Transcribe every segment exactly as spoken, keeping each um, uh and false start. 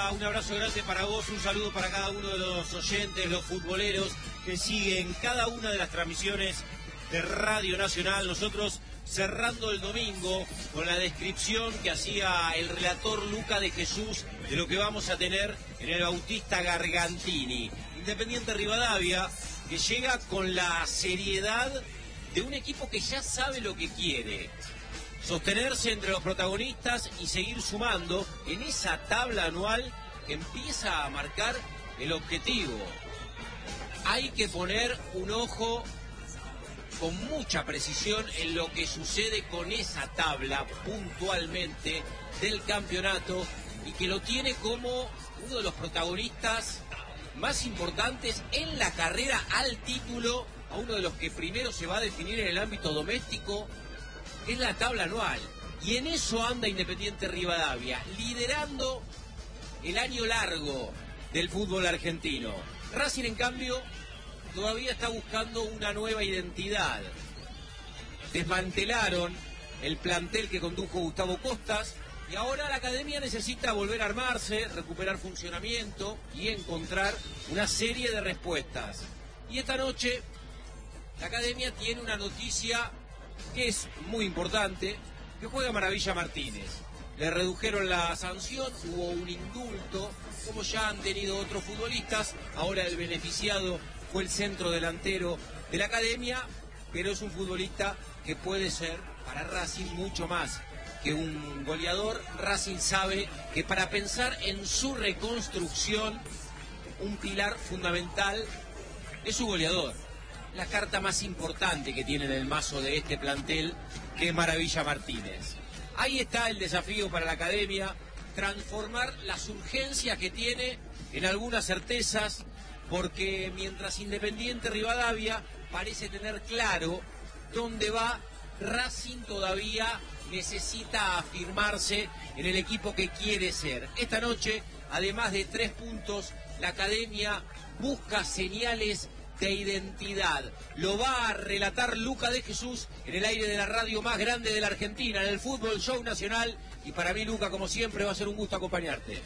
Luca, un abrazo grande para vos, un saludo para cada uno de los oyentes, los futboleros que siguen cada una de las transmisiones de Radio Nacional. Nosotros cerrando el domingo con la descripción que hacía el relator Luca de Jesús de lo que vamos a tener en el Bautista Gargantini. Independiente Rivadavia, que llega con la seriedad de un equipo que ya sabe lo que quiere. Sostenerse entre los protagonistas y seguir sumando en esa tabla anual que empieza a marcar el objetivo. Hay que poner un ojo con mucha precisión en lo que sucede con esa tabla puntualmente del campeonato y que lo tiene como uno de los protagonistas más importantes en la carrera al título, a uno de los que primero se va a definir en el ámbito doméstico, es la tabla anual. Y en eso anda Independiente Rivadavia, liderando el año largo del fútbol argentino. Racing, en cambio, todavía está buscando una nueva identidad. Desmantelaron el plantel que condujo Gustavo Costas y ahora la academia necesita volver a armarse, recuperar funcionamiento y encontrar una serie de respuestas. Y esta noche la academia tiene una noticia que es muy importante, que juega Maravilla Martínez. Le redujeron la sanción, hubo un indulto, como ya han tenido otros futbolistas. Ahora el beneficiado fue el centro delantero de la academia, pero es un futbolista que puede ser para Racing mucho más que un goleador. Racing sabe que para pensar en su reconstrucción, un pilar fundamental es su goleador. La carta más importante que tiene en el mazo de este plantel, que es Maravilla Martínez. Ahí está el desafío para la academia, transformar las urgencias que tiene en algunas certezas, porque mientras Independiente Rivadavia parece tener claro dónde va, Racing todavía necesita afirmarse en el equipo que quiere ser. Esta noche, además de tres puntos, la academia busca señales de identidad. Lo va a relatar Luca de Jesús en el aire de la radio más grande de la Argentina, en el Fútbol Show Nacional. Y para mí, Luca, como siempre, va a ser un gusto acompañarte.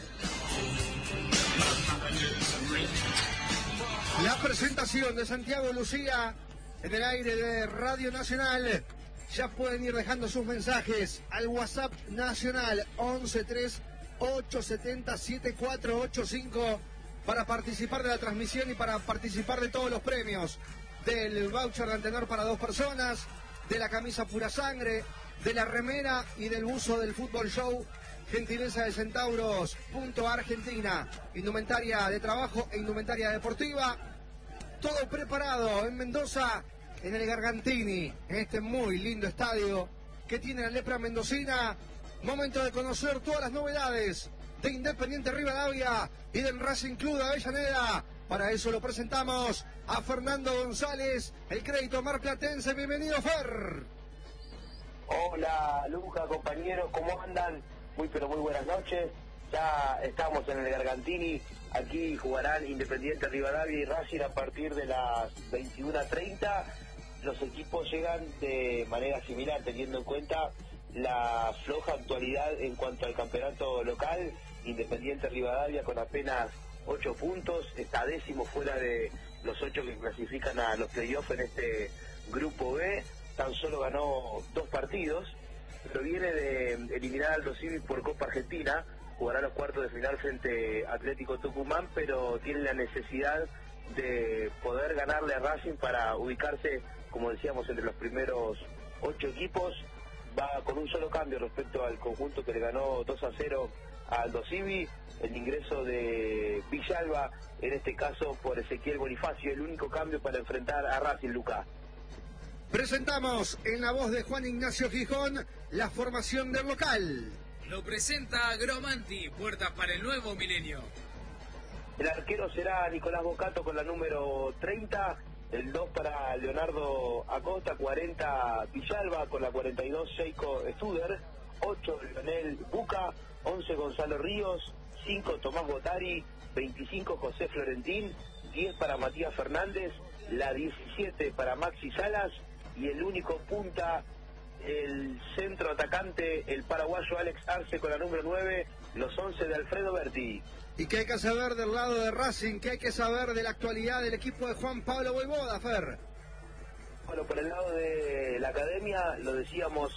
La presentación de Santiago Lucía en el aire de Radio Nacional. Ya pueden ir dejando sus mensajes al WhatsApp nacional once tres ocho siete cero siete cuatro ocho cinco para participar de la transmisión y para participar de todos los premios. Del voucher de Antenor para dos personas, de la camisa Pura Sangre, de la remera y del buzo del Fútbol Show, gentileza de Centauros punto Argentina, indumentaria de trabajo e indumentaria deportiva. Todo preparado en Mendoza, en el Gargantini, en este muy lindo estadio que tiene la lepra mendocina. Momento de conocer todas las novedades de Independiente Rivadavia y del Racing Club de Avellaneda. Para eso lo presentamos a Fernando González, el crédito marplatense. Bienvenido, Fer. Hola, Luca, compañeros, ¿cómo andan? Muy pero muy buenas noches. Ya estamos en el Gargantini. Aquí jugarán Independiente Rivadavia y Racing a partir de las veintiuna treinta. Los equipos llegan de manera similar, teniendo en cuenta la floja actualidad en cuanto al campeonato local. Independiente Rivadavia con apenas ocho puntos, está décimo fuera de los ocho que clasifican a los playoffs en este grupo B. Tan solo ganó dos partidos, pero viene de eliminar al Dosivi por Copa Argentina. Jugará los cuartos de final frente a Atlético Tucumán, pero tiene la necesidad de poder ganarle a Racing para ubicarse, como decíamos, entre los primeros ocho equipos. Va con un solo cambio respecto al conjunto que le ganó dos a cero al Dosivi, el ingreso de Villalba, en este caso por Ezequiel Bonifacio, el único cambio para enfrentar a Racing, Luca. Presentamos en la voz de Juan Ignacio Gijón la formación del local. Lo presenta Gromanti, puertas para el nuevo milenio. El arquero será Nicolás Bocato con la número treinta, el dos para Leonardo Acosta, cuarenta Villalba, con la cuarenta y dos Seiko Studer, ocho Leonel Buca, once Gonzalo Ríos, cinco Tomás Botari, veinticinco José Florentín, diez para Matías Fernández, la diecisiete para Maxi Salas y el único punta, el centro atacante, el paraguayo Alex Arce con la número nueve, los once de Alfredo Berti. ¿Y qué hay que saber del lado de Racing? ¿Qué hay que saber de la actualidad del equipo de Juan Pablo Voivoda, Fer? Bueno, por el lado de la academia, lo decíamos,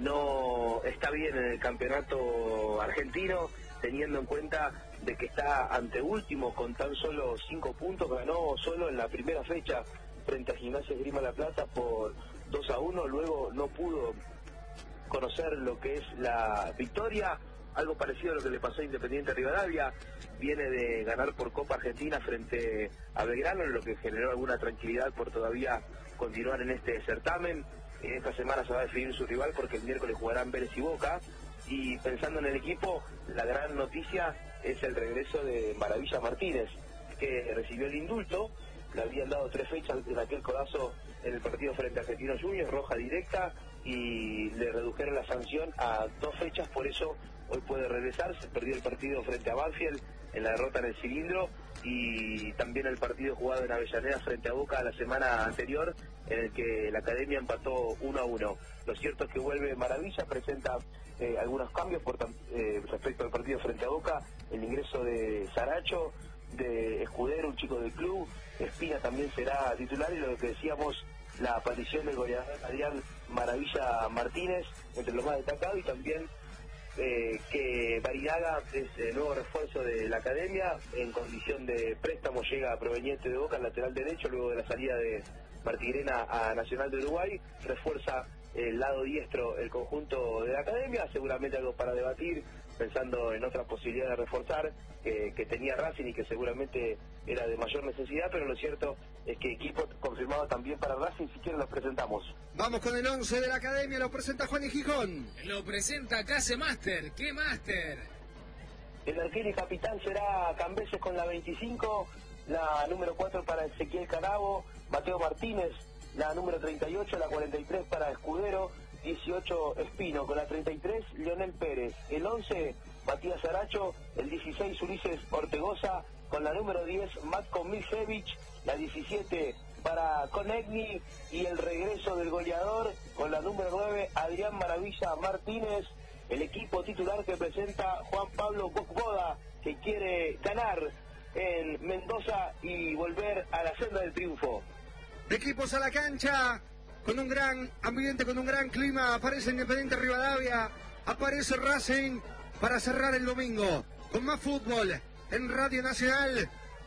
no está bien en el campeonato argentino, teniendo en cuenta de que está anteúltimo con tan solo cinco puntos, ganó solo en la primera fecha frente a Gimnasia Esgrima La Plata por dos a uno, luego no pudo conocer lo que es la victoria, algo parecido a lo que le pasó a Independiente Rivadavia, viene de ganar por Copa Argentina frente a Belgrano, lo que generó alguna tranquilidad por todavía continuar en este certamen. En esta semana se va a definir su rival porque el miércoles jugarán Vélez y Boca, y pensando en el equipo, la gran noticia es el regreso de Maravilla Martínez, que recibió el indulto, le habían dado tres fechas en aquel codazo en el partido frente a Argentinos Juniors, roja directa, y le redujeron la sanción a dos fechas, por eso hoy puede regresar. Se perdió el partido frente a Banfield en la derrota en el cilindro, y también el partido jugado en Avellaneda frente a Boca la semana anterior, en el que la academia empató uno a uno. Lo cierto es que vuelve Maravilla, presenta eh, algunos cambios por, eh, respecto al partido frente a Boca, el ingreso de Saracho, de Escudero, un chico del club, Espina también será titular, y lo que decíamos, la aparición del goleador Adrián Maravilla Martínez entre los más destacados, y también eh, que Barinaga es el nuevo refuerzo de la academia, en condición de préstamo llega proveniente de Boca, lateral derecho, luego de la salida de Martigrena a Nacional de Uruguay, refuerza el lado diestro el conjunto de la academia, seguramente algo para debatir, pensando en otras posibilidades de reforzar eh, que tenía Racing y que seguramente era de mayor necesidad, pero lo cierto es que equipo confirmado también para Racing, si quieren los presentamos. Vamos con el once de la academia, lo presenta Juan y Gijón. Lo presenta Case Master. ¿Qué Master? El arquero y capitán será Cambeses con la veinticinco, la número cuatro para Ezequiel Carabo, Mateo Martínez, la número treinta y ocho, la cuarenta y tres para Escudero, dieciocho Espino, con la treinta y tres Leonel Pérez, el once Matías Saracho, el dieciséis Ulises Ortegoza, con la número diez Matko Milcevic, la diecisiete para Conegni, y el regreso del goleador con la número nueve Adrián Maravilla Martínez, el equipo titular que presenta Juan Pablo Voivoda, que quiere ganar en Mendoza y volver a la senda del triunfo. Equipos a la cancha, con un gran ambiente, con un gran clima. Aparece Independiente Rivadavia, aparece Racing para cerrar el domingo con más fútbol en Radio Nacional.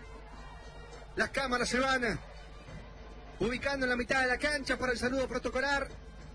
Las cámaras se van ubicando en la mitad de la cancha para el saludo protocolar.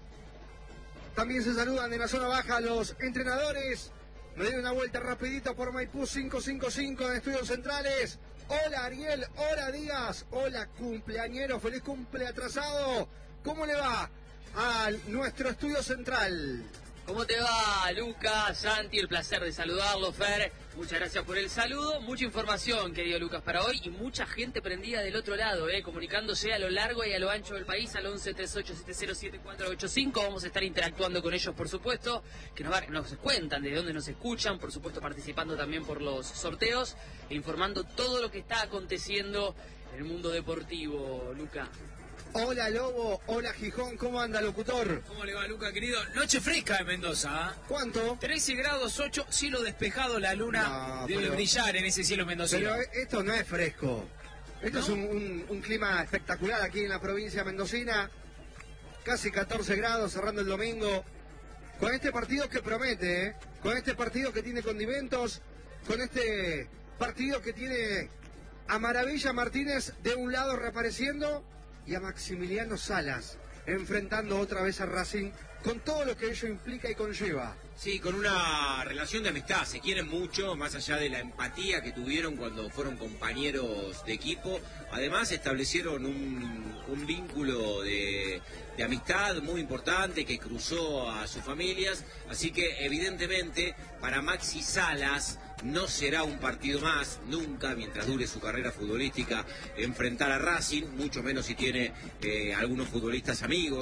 También se saludan en la zona baja los entrenadores. Me doy una vuelta rapidito por Maipú cinco cinco cinco en Estudios Centrales. Hola Ariel, hola Díaz, hola cumpleañero, feliz cumple atrasado. ¿Cómo le va a nuestro estudio central? ¿Cómo te va, Lucas, Santi? El placer de saludarlo, Fer. Muchas gracias por el saludo. Mucha información, querido Lucas, para hoy, y mucha gente prendida del otro lado, eh, comunicándose a lo largo y a lo ancho del país al once treinta y ocho setenta siete cuatro ocho cinco. Vamos a estar interactuando con ellos, por supuesto, que nos, va, nos cuentan de dónde nos escuchan, por supuesto participando también por los sorteos e informando todo lo que está aconteciendo en el mundo deportivo, Lucas. Hola Lobo, hola Gijón, ¿cómo anda, locutor? ¿Cómo le va, Luca, querido? Noche fresca en Mendoza. ¿eh? ¿Cuánto? trece grados ocho, cielo despejado, la luna No, debe pero- brillar en ese cielo mendocino. Pero esto no es fresco. Esto ¿No? es un, un- un clima espectacular aquí en la provincia mendocina. Casi catorce grados cerrando el domingo. Con este partido que promete, ¿eh? Con este partido que tiene condimentos. Con este partido que tiene a Maravilla Martínez de un lado reapareciendo y a Maximiliano Salas enfrentando otra vez a Racing con todo lo que ello implica y conlleva. Sí, con una relación de amistad, se quieren mucho, más allá de la empatía que tuvieron cuando fueron compañeros de equipo. Además establecieron un, un vínculo de, de amistad muy importante que cruzó a sus familias, así que evidentemente para Maxi Salas no será un partido más, nunca, mientras dure su carrera futbolística, enfrentar a Racing, mucho menos si tiene eh, algunos futbolistas amigos,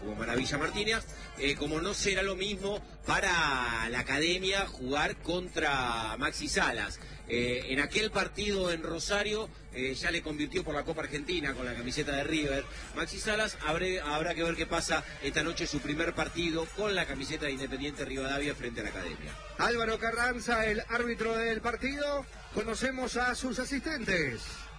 como Maravilla Martínez, eh, como no será lo mismo para la Academia jugar contra Maxi Salas. Eh, en aquel partido en Rosario eh, ya le convirtió por la Copa Argentina con la camiseta de River Maxi Salas. Habré, habrá que ver qué pasa esta noche, su primer partido con la camiseta de Independiente Rivadavia frente a la Academia. Álvaro Carranza, el árbitro del partido. Conocemos a sus asistentes.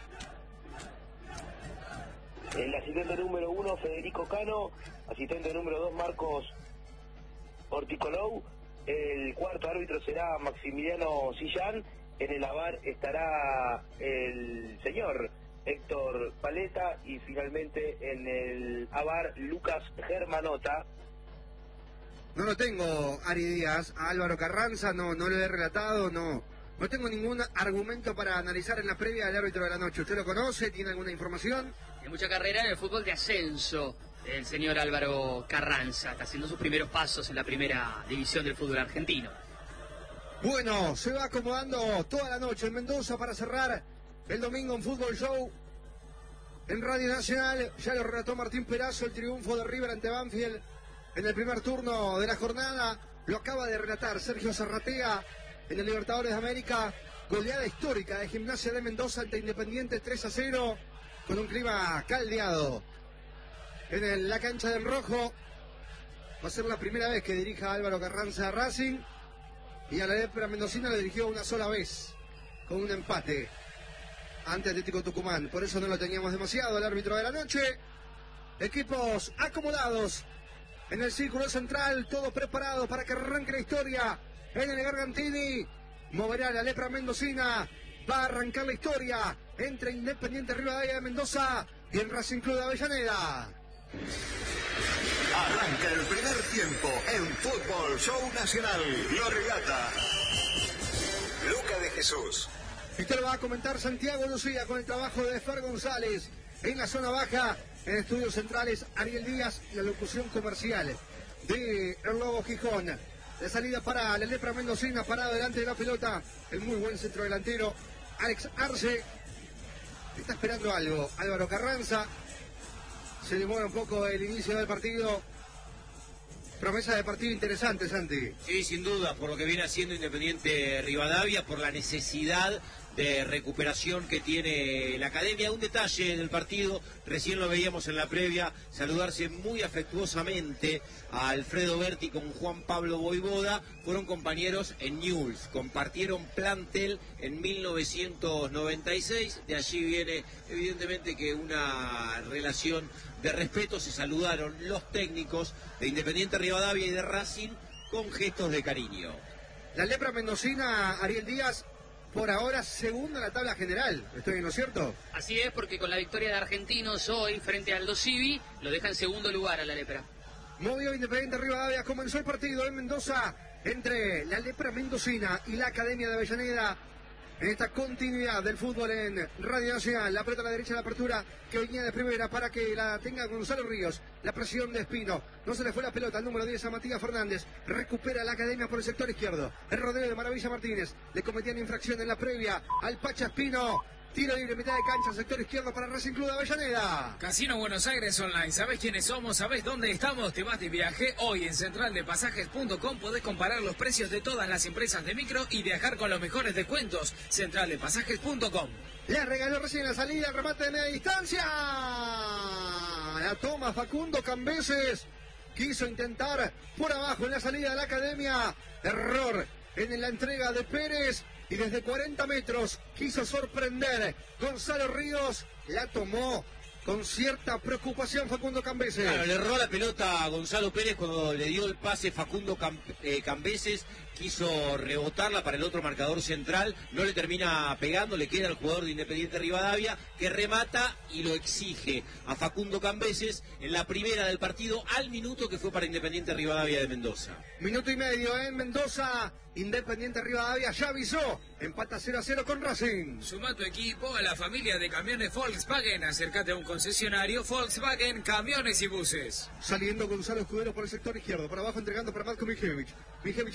El asistente número uno, Federico Cano. Asistente número dos, Marcos Orticolou. El cuarto árbitro será Maximiliano Sillán. En el A V A R estará el señor Héctor Paleta. Y finalmente en el A V A R, Lucas Germanota. No lo tengo, Ari Díaz. A Álvaro Carranza no, no lo he relatado, no. No tengo ningún argumento para analizar en la previa del árbitro de la noche. ¿Usted lo conoce? ¿Tiene alguna información? Hay mucha carrera en el fútbol de ascenso. El señor Álvaro Carranza está haciendo sus primeros pasos en la primera división del fútbol argentino. Bueno, se va acomodando toda la noche en Mendoza para cerrar el domingo en Fútbol Show. En Radio Nacional ya lo relató Martín Perazo, el triunfo de River ante Banfield en el primer turno de la jornada. Lo acaba de relatar Sergio Zarratea en el Libertadores de América. Goleada histórica de Gimnasia de Mendoza ante Independiente, tres a cero, con un clima caldeado en el, la cancha del Rojo. Va a ser la primera vez que dirija Álvaro Carranza a Racing, y a la Lepra Mendocina le dirigió una sola vez con un empate ante Atlético Tucumán. Por eso no lo teníamos demasiado. El árbitro de la noche. Equipos acomodados en el círculo central, todo preparado para que arranque la historia en el Gargantini. Moverá la Lepra Mendocina. Va a arrancar la historia entre Independiente Rivadavia de Mendoza y el Racing Club de Avellaneda. Arranca el primer tiempo en Fútbol Show Nacional. Lo relata Luca de Jesús. Esto lo va a comentar Santiago Lucía con el trabajo de Fer González en la zona baja. En estudios centrales, Ariel Díaz, y la locución comercial de El Lobo Gijón. La salida para la Lepra Mendocina, parado delante de la pelota el muy buen centrodelantero Alex Arce. Está esperando algo Álvaro Carranza. Se demora un poco el inicio del partido. Promesa de partido interesante, Santi. Sí, sin duda, por lo que viene haciendo Independiente Rivadavia, por la necesidad de recuperación que tiene la Academia. Un detalle del partido, recién lo veíamos en la previa, saludarse muy afectuosamente a Alfredo Berti con Juan Pablo Voivoda. Fueron compañeros en Newell's, compartieron plantel en mil novecientos noventa y seis. De allí viene evidentemente que una relación de respeto. Se saludaron los técnicos de Independiente Rivadavia y de Racing con gestos de cariño. La Lepra Mendocina, Ariel Díaz, por ahora segunda en la tabla general. ¿Estoy en lo cierto? Así es, porque con la victoria de Argentinos hoy frente al Aldo Civi, lo deja en segundo lugar a la Lepra. Movió Independiente Rivadavia. Comenzó el partido en Mendoza entre la Lepra Mendocina y la Academia de Avellaneda. En esta continuidad del fútbol en Radio Nacional, la pelota a la derecha de la apertura que venía de primera para que la tenga Gonzalo Ríos. La presión de Espino, no se le fue la pelota al número diez a Matías Fernández. Recupera la Academia por el sector izquierdo. El rodeo de Maravilla Martínez, le cometían infracción en la previa al Pacha Espino. Tiro libre, mitad de cancha, sector izquierdo para Racing Club de Avellaneda. Casino Buenos Aires Online. ¿Sabés quiénes somos? ¿Sabés dónde estamos? Te vas de viaje. Hoy en central de pasajes punto com podés comparar los precios de todas las empresas de micro y viajar con los mejores descuentos. central de pasajes punto com. Le regaló recién la salida, el remate de media distancia. La toma Facundo Cambeses. Quiso intentar por abajo en la salida de la Academia. Error en la entrega de Pérez. Y desde cuarenta metros quiso sorprender Gonzalo Ríos. La tomó con cierta preocupación Facundo Cambeses. Claro, le erró la pelota a Gonzalo Pérez cuando le dio el pase Facundo Cam eh, Cambeses. Quiso rebotarla para el otro marcador central. No le termina pegando. Le queda al jugador de Independiente Rivadavia, que remata y lo exige a Facundo Cambeses en la primera del partido, al minuto que fue para Independiente Rivadavia de Mendoza. Minuto y medio en Mendoza. Independiente Rivadavia ya avisó. Empata cero a cero con Racing. Suma tu equipo a la familia de camiones Volkswagen. Acércate a un concesionario Volkswagen, camiones y buses. Saliendo Gonzalo Escudero por el sector izquierdo. Por abajo entregando para Marco Mijevich. Mijevich en la pelota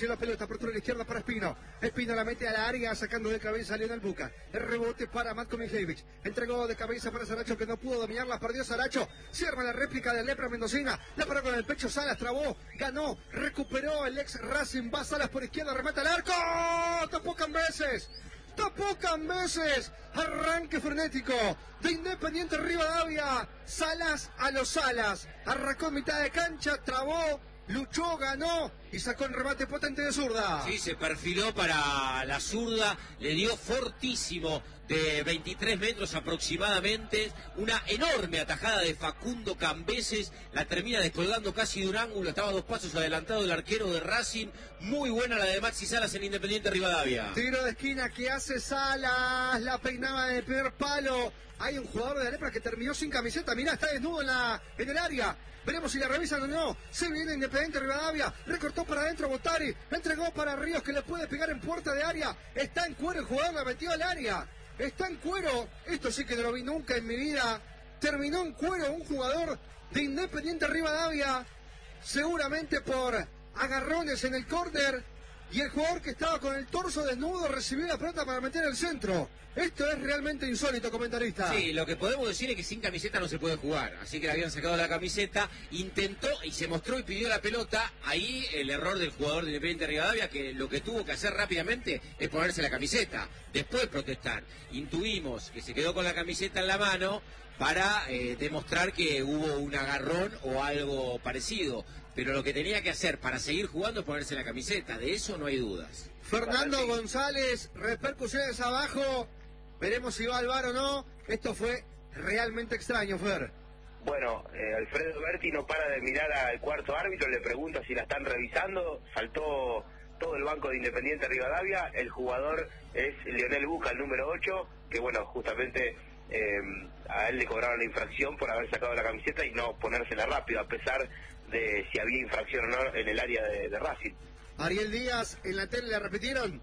apertura a la izquierda para Espino. Espino la mete a la área, sacando de cabeza a Lionel Buca. El rebote para Matko Mijevich. Entregó de cabeza para Saracho, que no pudo dominarla. Perdió Saracho. Cierra la réplica de Lepra Mendocina. La paró con el pecho Salas, trabó, ganó, recuperó el ex Racing. Va Salas por izquierda, remata al arco. Tapó Cambeses. Tapó Cambeses. Arranque frenético de Independiente Rivadavia. Salas a los Salas. Arrancó en mitad de cancha, trabó, luchó, ganó y sacó el remate potente de zurda. Sí, se perfiló para la zurda, le dio fortísimo de veintitrés metros aproximadamente, una enorme atajada de Facundo Cambeses, la termina descolgando casi de un ángulo, estaba a dos pasos adelantado el arquero de Racing, muy buena la de Maxi Salas en Independiente Rivadavia. Tiro de esquina que hace Salas, la peinaba de primer palo. Hay un jugador de la Lepra que terminó sin camiseta, mirá, está desnudo en, la, en el área. Veremos si la revisan o no. Se viene Independiente Rivadavia. Recortó para adentro Botari. Entregó para Ríos, que le puede pegar en puerta de área. Está en cuero el jugador, la metió al área. Está en cuero. Esto sí que no lo vi nunca en mi vida. Terminó en cuero un jugador de Independiente Rivadavia. Seguramente por agarrones en el córner. Y el jugador que estaba con el torso desnudo recibió la pelota para meter el centro. Esto es realmente insólito, comentarista. Sí, lo que podemos decir es que sin camiseta no se puede jugar. Así que le habían sacado la camiseta, intentó y se mostró y pidió la pelota. Ahí el error del jugador de Independiente Rivadavia, que lo que tuvo que hacer rápidamente es ponerse la camiseta, después protestar. Intuimos que se quedó con la camiseta en la mano para eh, demostrar que hubo un agarrón o algo parecido. Pero lo que tenía que hacer para seguir jugando es ponerse la camiseta, de eso no hay dudas. Fernando González, repercusiones abajo. Veremos si va al V A R o no. Esto fue realmente extraño, Fer. Bueno, eh, Alfredo Berti no para de mirar al cuarto árbitro, le pregunta si la están revisando. Saltó todo el banco de Independiente Rivadavia. El jugador es Lionel Buca, el número ocho, que bueno, justamente eh, a él le cobraron la infracción por haber sacado la camiseta y no ponérsela rápido, a pesar de si había infracción o no en el área de, de Racing. Ariel Díaz, en la tele le repitieron.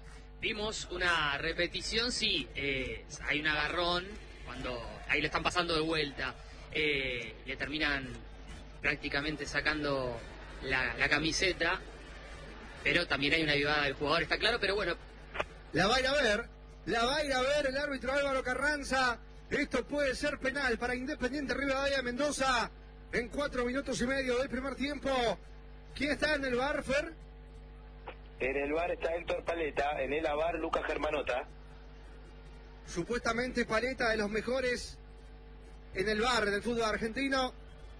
Vimos una repetición, sí, eh, hay un agarrón, cuando ahí le están pasando de vuelta, eh, le terminan prácticamente sacando la, la camiseta, pero también hay una avivada del jugador, está claro, pero bueno. La va a ir a ver, la va a ir a ver el árbitro Álvaro Carranza. Esto puede ser penal para Independiente Rivadavia de Mendoza en cuatro minutos y medio del primer tiempo. ¿Quién está en el V A R, Fer? En el V A R está Héctor Paleta, en el A V A R Lucas Germanota. Supuestamente Paleta, de los mejores en el V A R del fútbol argentino.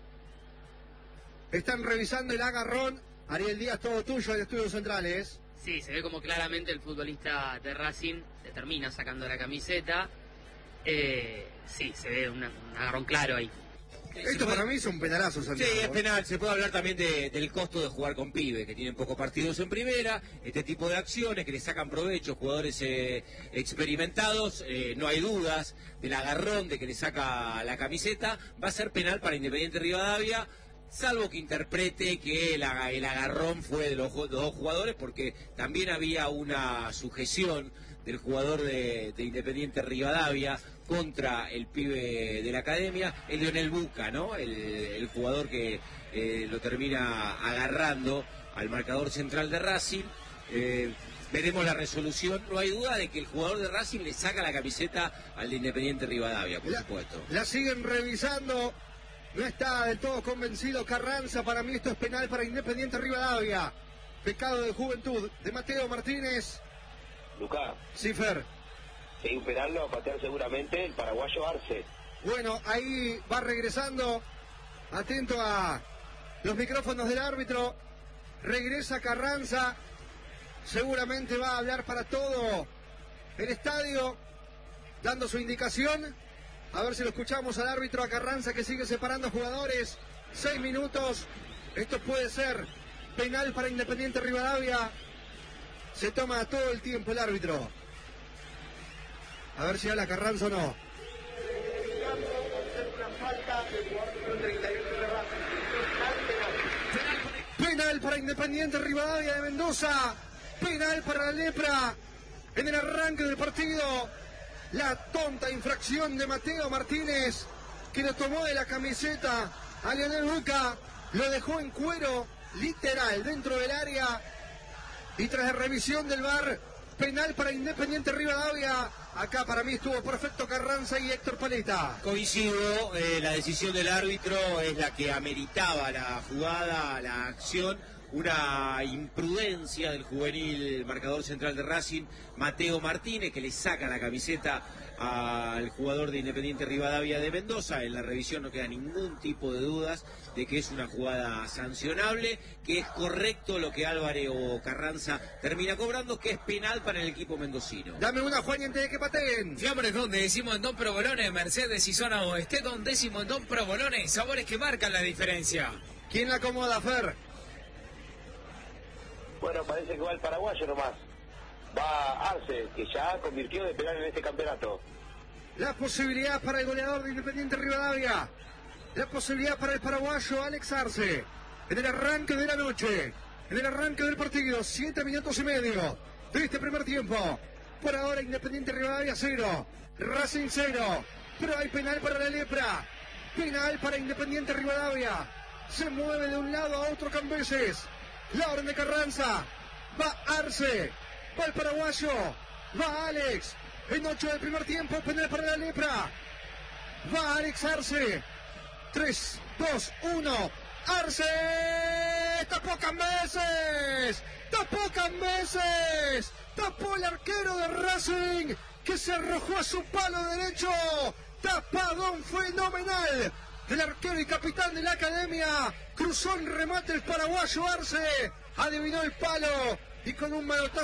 Están revisando el agarrón. Ariel Díaz, todo tuyo en Estudios Centrales. Sí, se ve como claramente el futbolista de Racing le termina sacando la camiseta. Eh, sí, se ve una, un agarrón claro ahí. Esto para mí es un penalazo, Santiago. Sí, es penal. Se puede hablar también de, del costo de jugar con pibes, que tienen pocos partidos en primera, este tipo de acciones que le sacan provecho, jugadores eh, experimentados, eh, no hay dudas del agarrón, de que le saca la camiseta, va a ser penal para Independiente Rivadavia, salvo que interprete que el, el agarrón fue de los, de los dos jugadores, porque también había una sujeción del jugador de, de Independiente Rivadavia contra el pibe de la academia, el Lionel Buca, ¿no? El, el jugador que eh, lo termina agarrando al marcador central de Racing. Eh, veremos la resolución. No hay duda de que el jugador de Racing le saca la camiseta al de Independiente Rivadavia, por la, supuesto. La siguen revisando. No está del todo convencido Carranza. Para mí esto es penal para Independiente Rivadavia. Pecado de juventud de Mateo Martínez. Lucas. Sí, Fer. Sí, un penal lo va a patear seguramente el paraguayo Arce. Bueno, ahí va regresando. Atento a los micrófonos del árbitro. Regresa Carranza. Seguramente va a hablar para todo el estadio, dando su indicación. A ver si lo escuchamos al árbitro, a Carranza, que sigue separando jugadores. Seis minutos. Esto puede ser penal para Independiente Rivadavia. Se toma todo el tiempo el árbitro. A ver si habla Carranza o no. Penal para Independiente Rivadavia de Mendoza. Penal para la Lepra. En el arranque del partido. La tonta infracción de Mateo Martínez, que lo tomó de la camiseta a Lionel Buca. Lo dejó en cuero, literal, dentro del área. Y tras la revisión del V A R, penal para Independiente Rivadavia. Acá para mí estuvo perfecto Carranza y Héctor Paletta. Coincido, eh, la decisión del árbitro es la que ameritaba la jugada, la acción. Una imprudencia del juvenil marcador central de Racing, Mateo Martínez, que le saca la camiseta al jugador de Independiente Rivadavia de Mendoza. En la revisión no queda ningún tipo de dudas de que es una jugada sancionable, que es correcto lo que Álvarez o Carranza termina cobrando, que es penal para el equipo mendocino. Dame una, Juan, antes de que pateen. Fiambres Don, decimos en Don Provolone, Mercedes y Zona Oeste, Don décimo en Don Provolone, sabores que marcan la diferencia. ¿Quién la acomoda, Fer? Bueno, parece que va el paraguayo nomás. Va Arce, que ya convirtió de penal en este campeonato. La posibilidad para el goleador de Independiente Rivadavia. La posibilidad para el paraguayo Alex Arce. En el arranque de la noche. En el arranque del partido. Siete minutos y medio de este primer tiempo. Por ahora Independiente Rivadavia cero. Racing cero. Pero hay penal para la Lepra. Penal para Independiente Rivadavia. Se mueve de un lado a otro Cambeses. La orden de Carranza. Va Arce. Va el paraguayo. Va Alex. En ocho del primer tiempo. Penal para la Lepra. Va Alex Arce. tres, dos, uno. Arce. Tapó Cambeses. Tapó Cambeses. Tapó el arquero de Racing, que se arrojó a su palo derecho. Tapadón fenomenal del arquero y capitán de la academia. Cruzó en remate el paraguayo Arce. Adivinó el palo y con un manotazo